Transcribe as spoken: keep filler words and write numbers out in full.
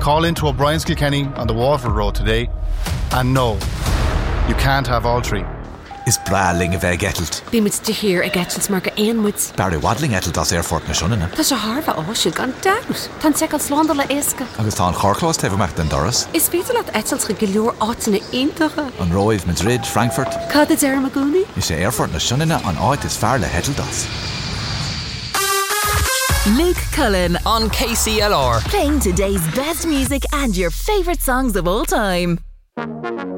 call into O'Brien's Kilkenny on the Waterford Road today. And no, you can't have all three. Is braling a bheith getalt? Bí muid de hir a getalt marga éonmuid. Barry Wadling etalt as airfort na siúnina. Tá sé Harva áisiúil gan daut. Tá teáil slánda le éasca. Agus tá an chorclás tefamach den doras. Is féidir leat etalt go leor átainna iontacha. An Roiv, Madrid, Frankfurt. Cad is ar magúni? Is sé airfort na siúnina an áit is fear le hetalt as. Luke Cullen on K C L R. Playing today's best music and your favourite songs of all time.